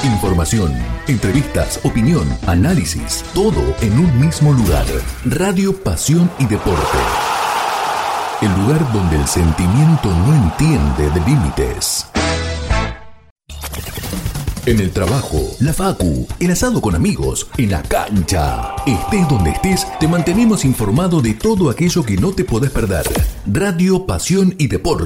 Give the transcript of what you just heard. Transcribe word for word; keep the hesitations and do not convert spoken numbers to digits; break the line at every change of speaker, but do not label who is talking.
Información, entrevistas, opinión, análisis, todo en un mismo lugar. Radio Pasión y Deporte. El lugar donde el sentimiento no entiende de límites. En el trabajo, la facu, el asado con amigos, en la cancha. Estés donde estés, te mantenemos informado de todo aquello que no te podés perder. Radio Pasión y Deporte.